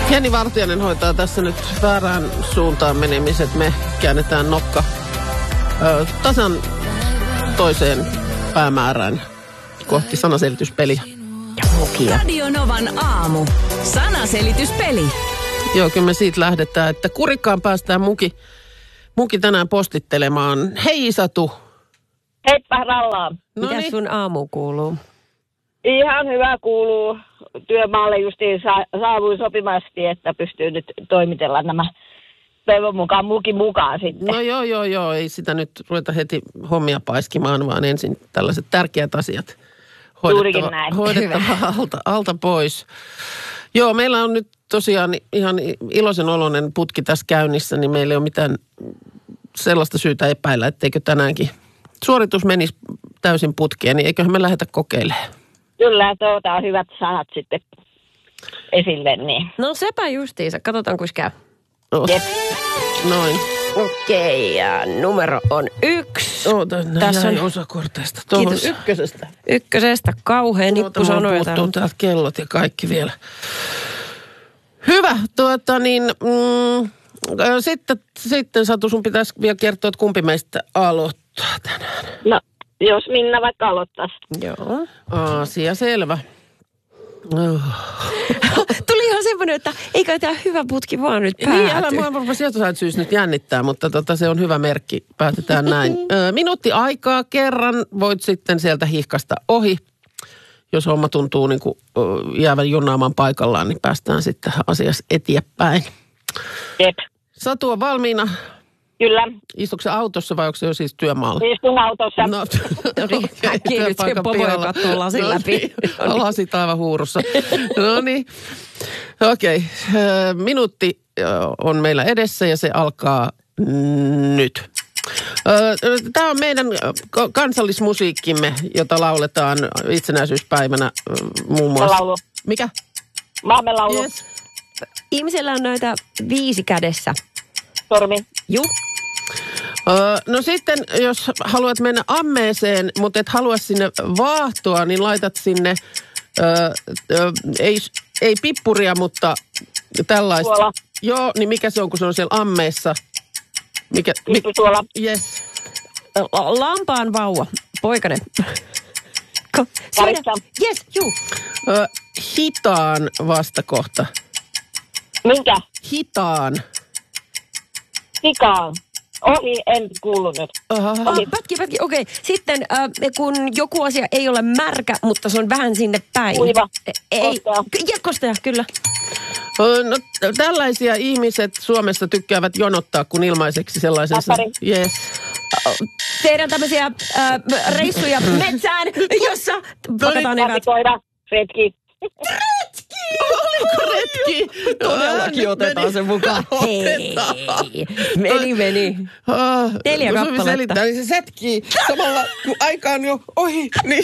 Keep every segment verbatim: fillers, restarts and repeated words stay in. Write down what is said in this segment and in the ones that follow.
Jenni Vartiainen hoitaa tässä nyt väärään suuntaan menemiset. Me käännetään nokka ö, tasan toiseen päämäärään kohti sanaselityspeliä. Ja mukia. Radio Novan aamu. Sanaselityspeli. Joo, kyllä me siitä lähdetään, että Kurikkaan päästään muki, muki tänään postittelemaan. Hei Satu. Heippa rallaa. Mitä sun aamu kuuluu? Ihan hyvä kuuluu. Työmaalle justiin sa- saavuin sopimasti, että pystyy nyt toimitella nämä toivon mukaan mukin mukaan sitten. No joo, joo, joo. Ei sitä nyt ruveta heti hommia paiskimaan, vaan ensin tällaiset tärkeät asiat hoidettava, hoidettava alta, alta pois. Joo, meillä on nyt tosiaan ihan iloisen oloinen putki tässä käynnissä, niin meillä ei ole mitään sellaista syytä epäillä, etteikö tänäänkin suoritus menisi täysin putkeen, niin eiköhän me lähdetä kokeilemaan. Kyllä, tuota hyvät sanat sitten esille, niin. No sepä justiinsa, katsotaan kuinka käy. Oh. Jep. Noin. Okei, ja numero on yksi. Oota, tässä on osakorteista. Tuohon kiitos. Ykkösestä. Ykkösestä, kauhean nippu sanoi. Puuttuu täältä kellot ja kaikki vielä. Hyvä, tuota niin, mm, sitten, sitten Satu, sun pitäisi vielä kertoa, että kumpi meistä aloittaa tänään. No, jos Minna vaikka aloittaisi. Joo. Asia selvä. Oh. Tuli ihan semmoinen, että eikä tämä hyvä putki vaan nyt pääty. Niin, älä mua varmaan sieltä syystä nyt jännittää, mutta tota, se on hyvä merkki. Päätetään näin. Ö, minuutti aikaa kerran, voit sitten sieltä hihkasta ohi. Jos homma tuntuu niin kuin jäävän junnaamaan paikallaan, niin päästään sitten asiassa eteenpäin. Jep. Satu on valmiina. Kyllä. Istuuko se autossa vai onko se jo siis työmaalla? Istun autossa. No, äkkiä nyt sen povoja katsoo lasin no, läpi. Niin. Lasit aivan huurussa. No niin. Okei. Okay. Minuutti on meillä edessä ja se alkaa nyt. Tämä on meidän kansallismusiikkimme, jota lauletaan itsenäisyyspäivänä muun muassa. Laulu. Mikä? Maamme laulu. Yes. Ihmisellä on näitä viisi kädessä. Sormi. Juu. Öö, no sitten, jos haluat mennä ammeeseen, mutta et halua sinne vaahtoa, niin laitat sinne, öö, öö, ei, ei pippuria, mutta tällaista. Suola. Joo, niin mikä se on, kun se on siellä ammeessa? Mikä? Pippusuola. Yes. Lampaan vauva. Poikainen. Karista. Yes, juu. Öö, hitaan vastakohta. Minkä? Hitaan. Sikaan. Ohi, en kuullut nyt. Ah, pätki, pätki. Okei. Okay. Sitten äh, kun joku asia ei ole märkä, mutta se on vähän sinne päin. Kuiva. Ei. Kosteja. Ja kosteja, kyllä. No, tällaisia ihmiset Suomessa tykkäävät jonottaa, kun ilmaiseksi sellaisen... Tappari. Yes. Tehdään tämmöisiä äh, reissuja metsään, jossa pakataan evät. Patikoida. Retki. Oliko retki? Todellakin otetaan sen mukaan. Hei. Meni, meni. Ah, Neljä kun kappaletta. Suvi selittää, niin se setkii samalla, kun aika on jo ohi, niin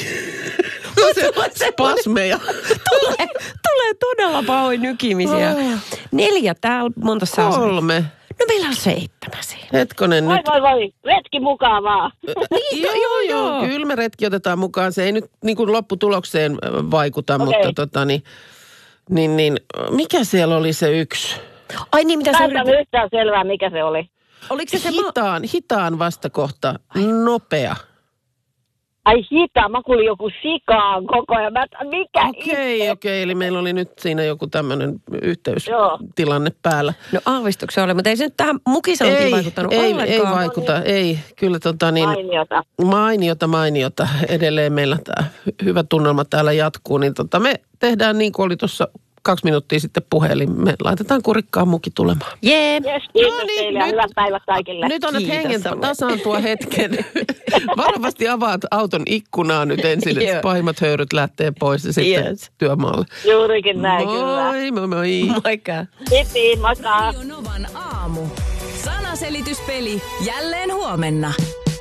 se pasmeja. Tulee, tulee todella pahoin nykimisiä. Oh. Neljä täällä, monta saa. Kolme. No meillä on seitsemän siinä. Hetkonen Voi nyt. voi voi. Retki mukaan vaan. Niin, joo, joo, joo. Kyllä me retki otetaan mukaan. Se ei nyt niin kuin lopputulokseen vaikuta, Okay. mutta tota niin, niin, niin, mikä siellä oli se yksi? Ai niin, mitä Mä sä en yritit? saanut yhtään selvää, mikä se oli. Oliko se se ma- Hitaan, hitaan vastakohta, nopea. Ai hita, mä kuulin joku sikaan koko ajan. Mä, mikä Okei, ihme? okei, eli meillä oli nyt siinä joku tämmöinen Joo. yhteystilanne päällä. No aavistuksen ole, mutta ei se nyt tähän mukisointiin Ei, vaikuttanut ei, ollenkaan. ei vaikuta, ei. Kyllä tota niin, Mainiota. mainiota, mainiota. Edelleen meillä tämä hyvä tunnelma täällä jatkuu, niin tota me tehdään niin kuin oli tuossa kaksi minuuttia sitten puhelin. Me laitetaan Kurikkaan muki tulemaan. Jee. Yes, kiitos No niin, teille ja nyt- hyvät päivät kaikille. Nyt annat Kiitos hengen samoin. tasaantua hetken. Varovasti avaat auton ikkunaa nyt ensin, että Joo. pahimmat höyryt lähtee pois ja sitten Yes. työmaalle. Juurikin näin, kyllä. Moi, moi, moi. Moikka. Kiitos, moikka. Radio Novan aamu. Sanaselitys. Peli jälleen huomenna.